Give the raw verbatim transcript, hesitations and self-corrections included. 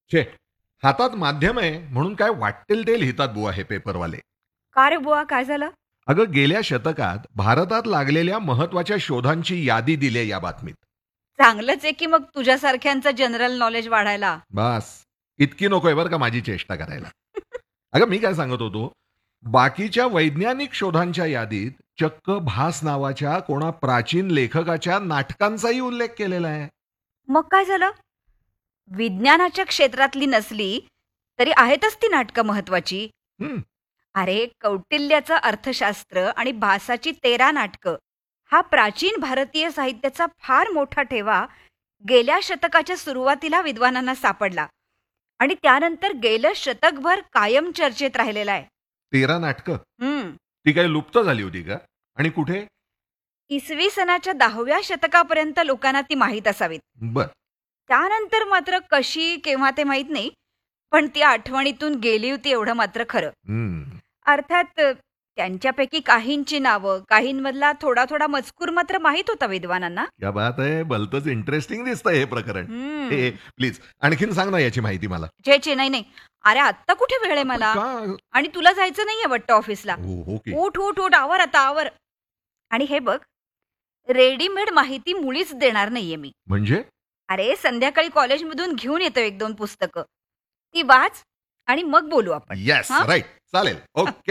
छे, हातात माध्यम आहे म्हणून काय वाटेल ते लिहितात बुवा हे पेपरवाले. का रे बुवा, काय झालं? अगं गेल्या शतकात भारतात लागलेल्या महत्वाच्या शोधांची यादी दिली आहे या बातमीत. चांगलंच आहे की मग तुझ्यासारख्यांचं जनरल नॉलेज वाढायला. बस इतकी नकोय बरं का माझी चेष्टा करायला. अगं मी काय सांगत होतो, बाकीच्या वैज्ञानिक शोधांच्या यादीत चक्क भास नावाच्या कोणा प्राचीन लेखकाच्या नाटकांचाही उल्लेख केलेला आहे. मग काय झालं? विज्ञानाच्या क्षेत्रातली नसली तरी आहेतच ती नाटकं महत्वाची. हं, अरे, कौटिल्याचं अर्थशास्त्र आणि भासाची तेरा नाटकं हा प्राचीन भारतीय साहित्याचा फार मोठा ठेवा गेल्या शतकाच्या सुरुवातीला विद्वानांना सापडला आणि त्यानंतर गेलं शतकभर कायम चर्चेत राहिलेला आहे. तेरा नाटकं हम्म ती काही लुप्त झाली होती का? आणि कुठे? इसवी सनाच्या दहाव्या शतकापर्यंत लोकांना ती माहीत असावीत. बर. त्यानंतर मात्र कशी केव्हा ते माहीत नाही, पण ती आठवणीतून गेली होती एवढं मात्र खरं. हं. अर्थात अ, त्यांच्यापैकी काहींची नावं, काहींमधला थोडा थोडा मजकूर मात्र माहीत होता विद्वानांना. क्या बात आहे, भलतंच इंटरेस्टिंग दिसतंय हे प्रकरण. हम्म. हे प्लीज आणखीन सांग ना याची माहिती मला. छे छे, नाही नाही. अरे, आत्ता कुठे वेळ आहे मला? का? आणि तुला जायचं नाहीये वाटतं ऑफिसला. हो हो की. उठ उठ उठ, आवर आता आवर. आणि हे बघ, रेडीमेड माहिती मुळीच देणार नाहीये मी. म्हणजे? अरे, संध्याकाळी कॉलेजमधून घेऊन येतो एक दोन पुस्तकं. ती वाच आणि मग बोलू आपण. येस, हां? राईट. चालेल. ओके.